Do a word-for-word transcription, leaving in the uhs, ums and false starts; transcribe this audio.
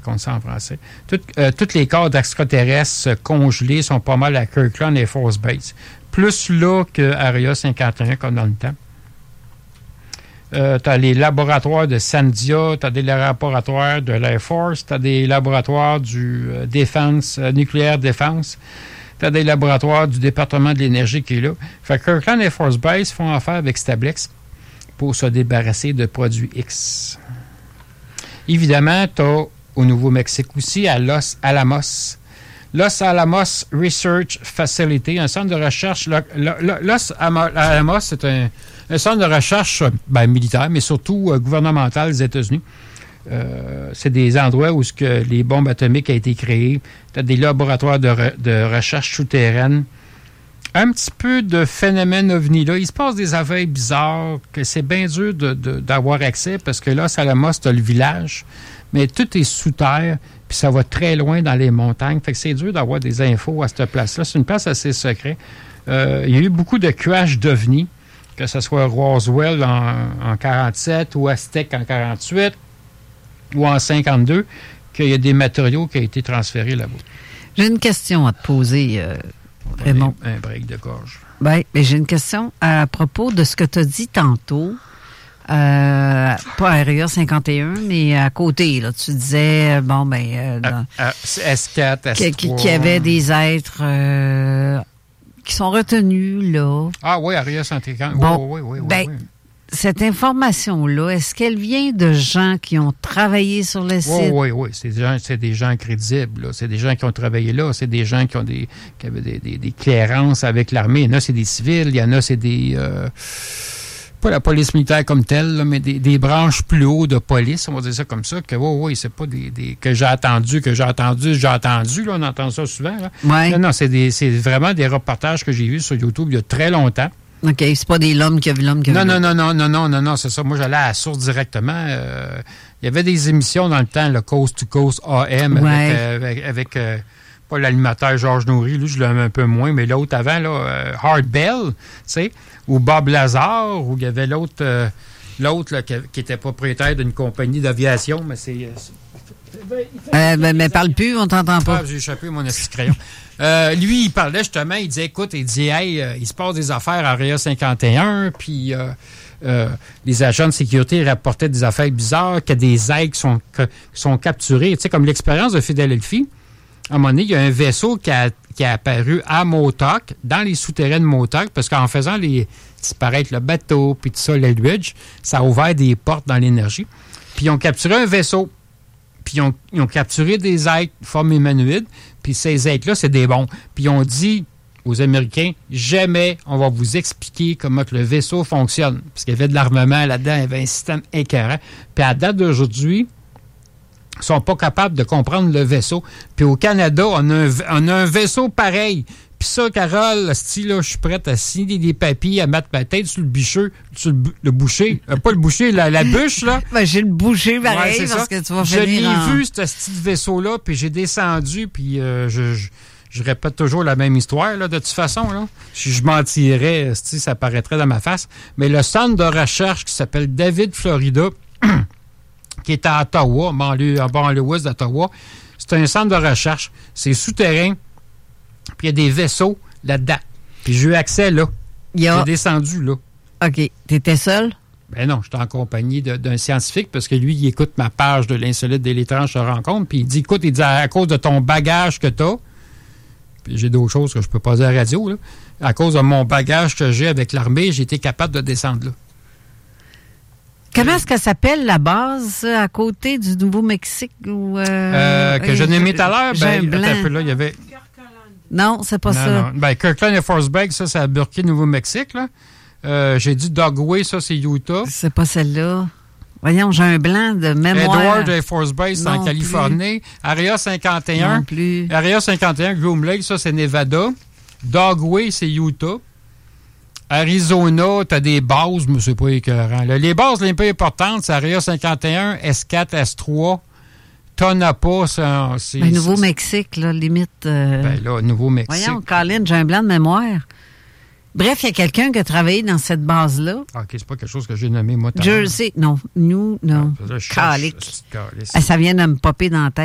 raconte ça en français. Tout, euh, toutes les corps d'extraterrestres congelés sont pas mal à Kirkland Air Force Base. Plus là qu'Area cinquante et un, comme dans le temps. Euh, tu as les laboratoires de Sandia, tu as des laboratoires de l'Air Force, tu as des laboratoires du euh, Défense, euh, Nucléaire Défense, tu as des laboratoires du département de l'énergie qui est là. Fait que Kirkland Air Force Base font affaire avec Stablex pour se débarrasser de produits X. Évidemment, tu as au Nouveau-Mexique aussi, à Los Alamos. Los Alamos Research Facility, un centre de recherche. Lo, lo, lo, Los Alamos, c'est un, un centre de recherche ben, militaire, mais surtout euh, gouvernemental des États-Unis. Euh, c'est des endroits où ce que les bombes atomiques ont été créées. Tu as des laboratoires de, re, de recherche souterraine. Un petit peu de phénomène ovni là. Il se passe des affaires bizarres que c'est bien dur de, de, d'avoir accès parce que là, Alamos, tu as le village, mais tout est sous terre, puis ça va très loin dans les montagnes. Fait que c'est dur d'avoir des infos à cette place-là. C'est une place assez secrète. Euh, il y a eu beaucoup de crashs d'ovnis, que ce soit Roswell en, en quarante-sept ou Aztec en quarante-huit ou en cinquante-deux, qu'il y a des matériaux qui ont été transférés là-bas. J'ai une question à te poser, euh, Raymond. Un, un break de gorge. Bien, mais j'ai une question à propos de ce que tu as dit tantôt. Euh, pas Area cinquante et un, mais à côté, là, tu disais, bon, ben, euh, dans, à, à, S quatre, S trois. Qu'il y avait des êtres euh, qui sont retenus, là. Ah oui, Area cinquante. Bon, oui, oui, oui, ben, oui. Cette information-là, est-ce qu'elle vient de gens qui ont travaillé sur le site? Oui, oui, oui. C'est des gens, c'est des gens crédibles, là. C'est des gens qui ont travaillé là. C'est des gens qui ont des, qui avaient des, des, des clairances avec l'armée. Il y en a, c'est des civils. Il y en a, c'est des... Euh, pas la police militaire comme telle, là, mais des, des branches plus haut de police, on va dire ça comme ça, que oui, oui, c'est pas des, des que j'ai attendu, que j'ai attendu, j'ai attendu, là, on entend ça souvent. Là. Ouais. Non, non, c'est, des, c'est vraiment des reportages que j'ai vus sur YouTube il y a très longtemps. OK, c'est pas des l'homme qui a vu l'homme qui a non, vu non, non, non, non, non, non, non, c'est ça. Moi, j'allais à la source directement. Euh, il y avait des émissions dans le temps, le Coast to Coast A M, ouais. avec, euh, avec, avec euh, pas l'animateur Georges Nourry, lui, je l'aime un peu moins, mais l'autre avant, là, euh, Hard Bell, tu sais, ou Bob Lazar, ou il y avait l'autre, euh, l'autre là, qui, qui était propriétaire d'une compagnie d'aviation, mais c'est... Euh, c'est euh, ben, mais parle plus, on t'entend pas. Ah, j'ai échappé mon petit crayon. Euh, lui, il parlait justement, il disait, écoute, il dit, hey, euh, il se passe des affaires à Area cinquante et un, puis euh, euh, les agents de sécurité rapportaient des affaires bizarres, que des aigles qui sont, que, qui sont capturés. Tu sais, comme l'expérience de Philadelphie, à un moment donné, il y a un vaisseau qui a, qui a apparu à Motok, dans les souterrains de Motok, parce qu'en faisant les disparaître le bateau, puis tout ça, l'Eldridge, ça a ouvert des portes dans l'énergie. Puis ils ont capturé un vaisseau, puis ils ont, ils ont capturé des êtres de forme humanoïde, puis ces êtres-là, c'est des bons. Puis ils ont dit aux Américains, jamais on va vous expliquer comment que le vaisseau fonctionne. Parce qu'il y avait de l'armement là-dedans, il y avait un système écœurant. Puis à la date d'aujourd'hui, ils ne sont pas capables de comprendre le vaisseau. Puis au Canada, on a un, on a un vaisseau pareil. Puis ça, Carole, style, là, je suis prête à signer des papiers, à mettre ma tête sur le bûcher, sur le, le boucher. Euh, pas le boucher, la, la bûche, là. Ben, j'ai le boucher pareil, ouais, parce ça. que tu vas je finir l'ai en... vu, ce petit vaisseau-là, puis j'ai descendu, puis euh, je, je, je répète toujours la même histoire, là, de toute façon, là. Si je mentirais, ça apparaîtrait dans ma face. Mais le centre de recherche qui s'appelle David, Florida, qui est à Ottawa, en banlieue, en banlieue ouest d'Ottawa, c'est un centre de recherche. C'est souterrain, puis il y a des vaisseaux là-dedans. Puis j'ai eu accès là. A... J'ai descendu là. OK. T'étais seul? Ben non, j'étais en compagnie de, d'un scientifique parce que lui, il écoute ma page de l'insolite de l'étrange se rencontre, puis il dit, écoute, il dit, à cause de ton bagage que t'as, puis j'ai d'autres choses que je peux pas dire à la radio, là, à cause de mon bagage que j'ai avec l'armée, j'ai été capable de descendre là. Comment est-ce qu'elle s'appelle, la base, à côté du Nouveau-Mexique? Ou, euh, euh, que euh, je nommais tout à l'heure, ben, attends un peu, là, il y avait... Non, c'est pas non, ça. Non. Ben, Kirkland Air Force Base, ça, c'est à Burkina, Nouveau-Mexique, là. Euh, j'ai dit Dogway, ça, c'est Utah. C'est pas celle-là. Voyons, j'ai un blanc de mémoire. Edward Air Force Base, c'est en Californie. Area cinquante et un. Non plus. Area cinquante et un, Groom Lake, ça, c'est Nevada. Dogway, c'est Utah. Arizona, t'as des bases, mais c'est pas écœurant. Là, les bases les plus importantes, c'est Area cinquante et un, S quatre, S trois. Tonapa, c'est... c'est ben, Nouveau-Mexique, là, limite... Euh... Ben là, Nouveau-Mexique. Voyons, Colin, j'ai un blanc de mémoire. Bref, il y a quelqu'un qui a travaillé dans cette base-là. Ah, OK, c'est pas quelque chose que j'ai nommé, moi. Jersey, non. Nous, non. Ah, là, Calique. Ah, ça vient de me popper dans la tête.